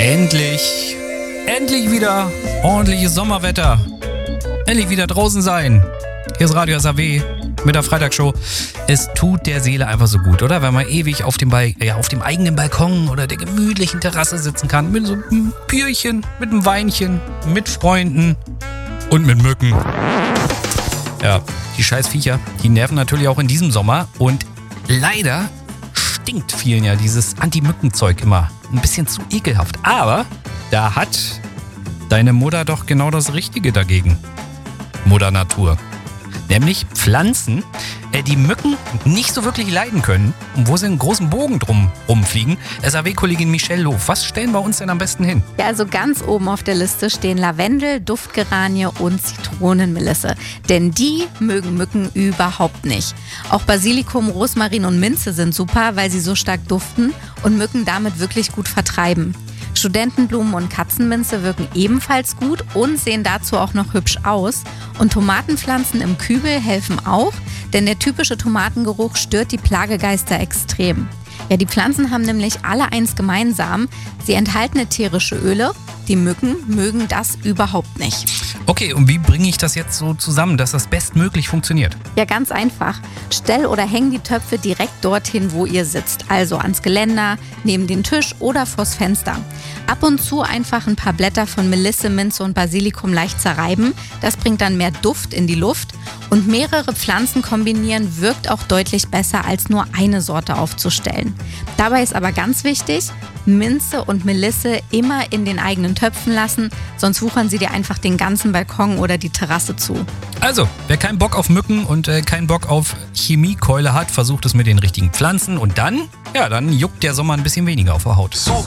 Endlich wieder ordentliches Sommerwetter. Endlich wieder draußen sein. Hier ist Radio SAW mit der Freitagsshow. Es tut der Seele einfach so gut, oder? Wenn man ewig auf dem eigenen Balkon oder der gemütlichen Terrasse sitzen kann. Mit so einem Bierchen, mit einem Weinchen, mit Freunden und mit Mücken. Ja, die scheiß Viecher, die nerven natürlich auch in diesem Sommer. Und leider stinkt vielen ja dieses Anti-Mücken-Zeug immer ein bisschen zu ekelhaft. Aber da hat deine Mutter doch genau das Richtige dagegen. Mutter Natur. Nämlich Pflanzen, die Mücken nicht so wirklich leiden können und wo sie einen großen Bogen drum rumfliegen. SAW-Kollegin Michelle Loof, was stellen wir uns denn am besten hin? Ja, also ganz oben auf der Liste stehen Lavendel, Duftgeranie und Zitronenmelisse. Denn die mögen Mücken überhaupt nicht. Auch Basilikum, Rosmarin und Minze sind super, weil sie so stark duften und Mücken damit wirklich gut vertreiben. Studentenblumen und Katzenminze wirken ebenfalls gut und sehen dazu auch noch hübsch aus. Und Tomatenpflanzen im Kübel helfen auch, denn der typische Tomatengeruch stört die Plagegeister extrem. Ja, die Pflanzen haben nämlich alle eins gemeinsam. Sie enthalten ätherische Öle. Die Mücken mögen das überhaupt nicht. Okay, und wie bringe ich das jetzt so zusammen, dass das bestmöglich funktioniert? Ja, ganz einfach. Stell oder häng die Töpfe direkt dorthin, wo ihr sitzt. Also ans Geländer, neben den Tisch oder vors Fenster. Ab und zu einfach ein paar Blätter von Melisse, Minze und Basilikum leicht zerreiben. Das bringt dann mehr Duft in die Luft. Und mehrere Pflanzen kombinieren wirkt auch deutlich besser, als nur eine Sorte aufzustellen. Dabei ist aber ganz wichtig, Minze und Melisse immer in den eigenen Töpfen lassen, sonst wuchern sie dir einfach den ganzen Balkon oder die Terrasse zu. Also, wer keinen Bock auf Mücken und keinen Bock auf Chemiekeule hat, versucht es mit den richtigen Pflanzen und dann juckt der Sommer ein bisschen weniger auf der Haut.